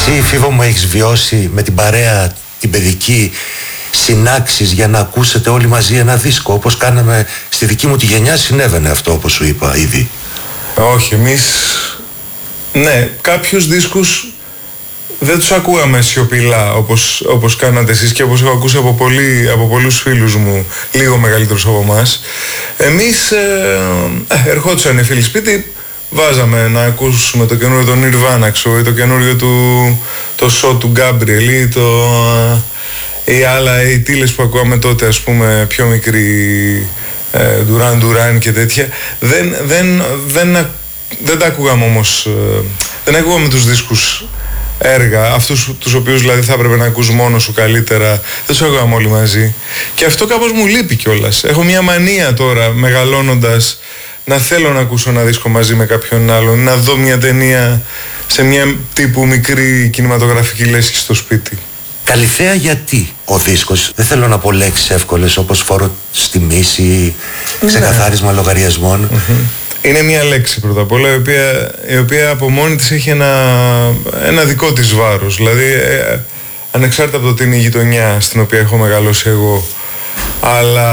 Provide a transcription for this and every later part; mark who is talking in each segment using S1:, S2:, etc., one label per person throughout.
S1: Εσύ, Φίβο μου, έχεις βιώσει με την παρέα την παιδική συνάξεις για να ακούσετε όλοι μαζί ένα δίσκο, όπως κάναμε στη δική μου τη γενιά? Συνέβαινε αυτό, όπως σου είπα ήδη?
S2: Όχι, εμείς, ναι, κάποιους δίσκους δεν τους ακούγαμε σιωπηλά όπως κάνατε εσείς και όπως έχω ακούσει από πολλούς φίλους μου λίγο μεγαλύτερους από εμάς. Εμείς ερχόντουσαν οι φίλοι σπίτι, βάζαμε να ακούσουμε το καινούριο του Nirvana ή το καινούριο το show του Gabriel ή άλλα οι τίλες που ακούγαμε τότε, ας πούμε, πιο μικροί, Duran και τέτοια. Δεν τα ακούγαμε όμως, δεν ακούγαμε τους δίσκους έργα, αυτούς τους οποίους δηλαδή θα έπρεπε να ακούς μόνος σου καλύτερα, δεν τους ακούγαμε όλοι μαζί. Και αυτό κάπως μου λείπει κιόλας. Έχω μια μανία τώρα, μεγαλώνοντας, να θέλω να ακούσω ένα δίσκο μαζί με κάποιον άλλον, να δω μια ταινία σε μια τύπου μικρή κινηματογραφική λέσχη στο σπίτι.
S1: Καλυθέα, γιατί ο δίσκος? Δεν θέλω να πω λέξεις εύκολες όπως φόρο τιμής ή ξεκαθάρισμα λογαριασμών.
S2: Είναι μια λέξη πρώτα απ' όλα η οποία από μόνη της έχει ένα δικό της βάρος. Δηλαδή ανεξάρτητα από το τι είναι η γειτονιά στην οποία έχω μεγαλώσει εγώ. Αλλά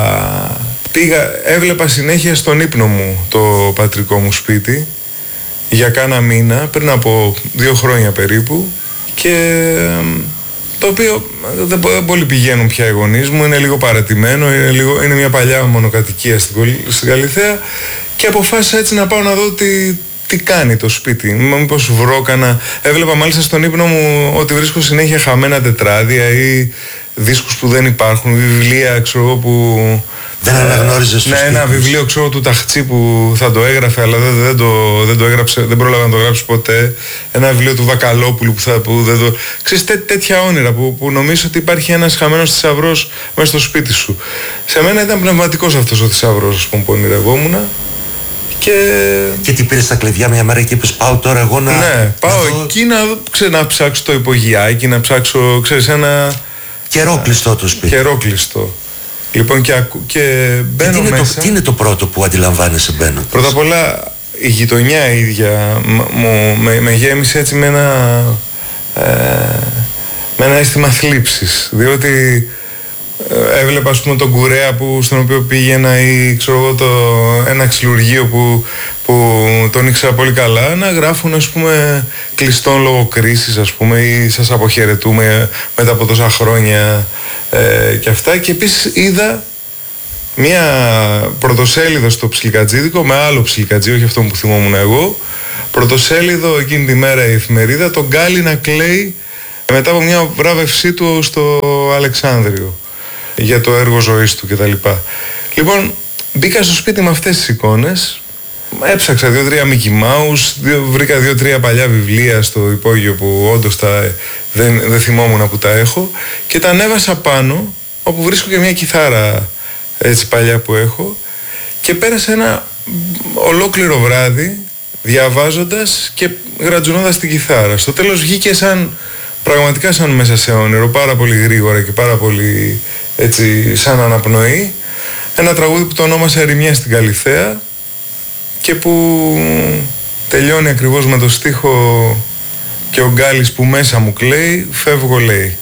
S2: έβλεπα συνέχεια στον ύπνο μου το πατρικό μου σπίτι για κάνα μήνα, πριν από 2 χρόνια περίπου, και το οποίο δεν πολύ πηγαίνουν πια οι γονείς μου, είναι λίγο παρατημένο, είναι μια παλιά μονοκατοικία στην Καλυθέα, και αποφάσισα έτσι να πάω να δω τι κάνει το σπίτι, μήπως βρω κανένα. Έβλεπα μάλιστα στον ύπνο μου ότι βρίσκω συνέχεια χαμένα τετράδια ή δίσκους που δεν υπάρχουν, βιβλία, ξέρω εγώ, που
S1: δεν αναγνώριζες τους
S2: ένα βιβλίο, ξέρω, του Ταχτσί που θα το έγραφε, αλλά δεν το έγραψε, δεν πρόλαβε να το γράψει ποτέ. Ένα βιβλίο του Βακαλόπουλου που δεν το... Ξέρεις, τέτοια όνειρα που νομίζω ότι υπάρχει ένας χαμένος θησαυρός μέσα στο σπίτι σου. Σε μένα ήταν πνευματικός αυτός ο θησαυρός, ας πούμε, που ονειρευόμουν.
S1: Και τι πήρες τα κλειδιά μια μέρα και είπες πάω τώρα εγώ να...
S2: Ναι, πάω εκεί να ψάξω το υπογειάκι, να ψάξω, ξέρεις, ένα...
S1: Καιρόκλειστο το σπίτι.
S2: Καιρόκλειστο. Λοιπόν, και μπαίνω μέσα.
S1: Τι είναι το πρώτο που αντιλαμβάνεσαι μπαίνοντας?
S2: Πρώτα απ' όλα η γειτονιά ίδια με γέμισε έτσι με ένα αίσθημα θλίψης, διότι έβλεπα, ας πούμε, τον κουρέα στον οποίο πήγαινα, ή ξέρω εγώ ένα ξυλουργείο που τον ήξερα πολύ καλά, να γράφουν, ας πούμε, κλειστών λόγω κρίσης, ας πούμε, ή σας αποχαιρετούμε μετά από τόσα χρόνια και αυτά. Και επίσης είδα μια πρωτοσέλιδο στο Ψιλικατζίδικο με άλλο Ψιλικατζί, όχι αυτό που θυμόμουν εγώ, πρωτοσέλιδο εκείνη τη μέρα η εφημερίδα, τον Γκάλι να κλαίει μετά από μια βράβευσή του στο Αλεξάνδριο για το έργο ζωής του κτλ. Λοιπόν, μπήκα στο σπίτι με αυτές τις εικόνες, έψαξα 2-3 Mickey Mouse, βρήκα 2-3 παλιά βιβλία στο υπόγειο που όντως δεν θυμόμουν που τα έχω, και τα ανέβασα πάνω, όπου βρίσκω και μια κιθάρα έτσι παλιά που έχω, και πέρασα ένα ολόκληρο βράδυ διαβάζοντας και γρατζουνώντας την κιθάρα. Στο τέλος βγήκε πραγματικά σαν μέσα σε όνειρο, πάρα πολύ γρήγορα και πάρα πολύ έτσι σαν αναπνοή, ένα τραγούδι που το ονόμασα «Ερημιά στην Καλυθέα» και που τελειώνει ακριβώς με το στίχο «Και ο Γκάλης που μέσα μου κλαίει, φεύγω λέει».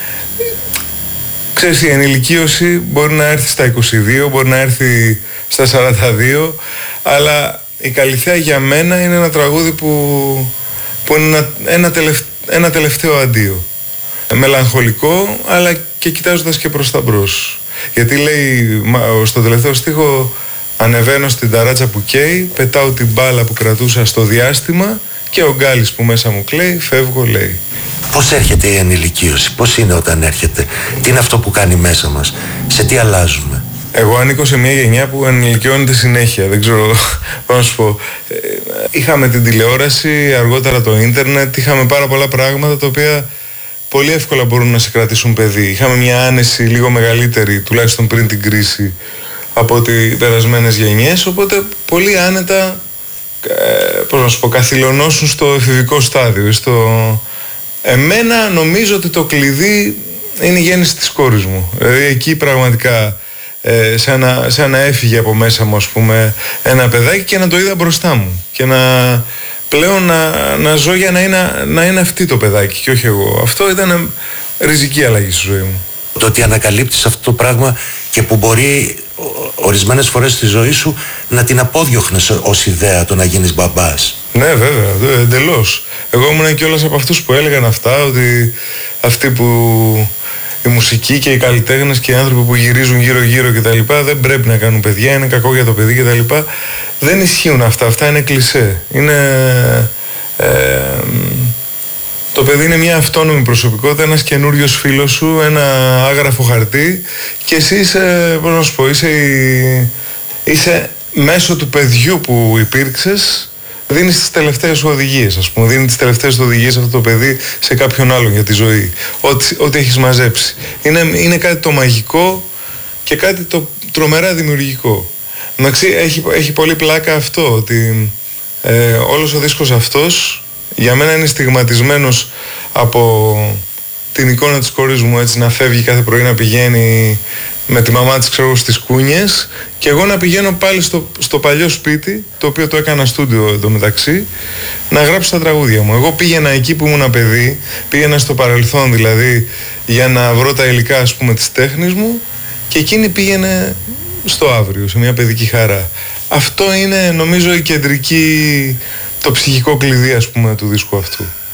S2: Ξέρεις, η ενηλικίωση μπορεί να έρθει στα 22, μπορεί να έρθει στα 42, αλλά η Καλυθέα για μένα είναι ένα τραγούδι που είναι ένα τελευταίο αντίο. Μελαγχολικό, αλλά και κοιτάζοντας και προς τα μπρος. Γιατί λέει στο τελευταίο στίχο, ανεβαίνω στην ταράτσα που καίει, πετάω την μπάλα που κρατούσα στο διάστημα, και ο Γκάλης που μέσα μου κλαίει, φεύγω λέει.
S1: Πώς έρχεται η ενηλικίωση, πώς είναι όταν έρχεται, τι είναι αυτό που κάνει μέσα μας, σε τι αλλάζουμε?
S2: Εγώ ανήκω σε μια γενιά που ενηλικιώνεται συνέχεια, δεν ξέρω πώς να σου πω. Είχαμε την τηλεόραση, αργότερα το ίντερνετ, είχαμε πάρα πολλά πράγματα τα οποία πολύ εύκολα μπορούν να σε κρατήσουν παιδί. Είχαμε μια άνεση λίγο μεγαλύτερη, τουλάχιστον πριν την κρίση, από τις περασμένες γενιές, οπότε πολύ άνετα, πώς να σου πω, καθυλωνώσουν στο εφηβικό στάδιο. Εμένα νομίζω ότι το κλειδί είναι η γέννηση της κόρης μου. Δηλαδή εκεί πραγματικά σαν να έφυγε από μέσα μου, ας πούμε, ένα παιδάκι, και να το είδα μπροστά μου και να πλέον να ζω για να είναι αυτή το παιδάκι και όχι εγώ. Αυτό ήταν ριζική αλλαγή στη ζωή μου.
S1: Το ότι ανακαλύπτεις αυτό το πράγμα και που μπορεί ορισμένες φορές στη ζωή σου να την απόδιωχνες ως ιδέα το να γίνεις μπαμπάς.
S2: Ναι, βέβαια, εντελώς. Εγώ ήμουν κιόλας από αυτούς που έλεγαν αυτά, ότι αυτοί που η μουσική και οι καλλιτέχνες και οι άνθρωποι που γυρίζουν γύρω-γύρω κτλ. Δεν πρέπει να κάνουν παιδιά, είναι κακό για το παιδί κτλ. Δεν ισχύουν αυτά είναι κλισέ. Το παιδί είναι μια αυτόνομη προσωπικότητα, ένας καινούριος φίλος σου, ένα άγραφο χαρτί και εσύ είσαι, πώς να σου πω, είσαι μέσω του παιδιού που υπήρξες, δίνεις τις τελευταίες σου οδηγίες, ας πούμε, δίνει τις τελευταίες οδηγίες αυτό το παιδί σε κάποιον άλλον για τη ζωή, ό,τι έχεις μαζέψει. Είναι κάτι το μαγικό και κάτι το τρομερά δημιουργικό. Εντάξει, έχει πολύ πλάκα αυτό, ότι όλος ο δίσκος αυτός για μένα είναι στιγματισμένος από την εικόνα της κόρης μου, έτσι, να φεύγει κάθε πρωί να πηγαίνει με τη μαμά της, ξέρω, στις κούνιες και εγώ να πηγαίνω πάλι στο παλιό σπίτι, το οποίο το έκανα στούντιο εντωμεταξύ, να γράψω τα τραγούδια μου. Εγώ πήγαινα εκεί που ήμουν παιδί, πήγαινα στο παρελθόν δηλαδή για να βρω τα υλικά, ας πούμε, της τέχνης μου και εκείνη πήγαινε στο αύριο, σε μια παιδική χαρά. Αυτό είναι, νομίζω, η κεντρική, το ψυχικό κλειδί, ας πούμε, του δίσκου αυτού.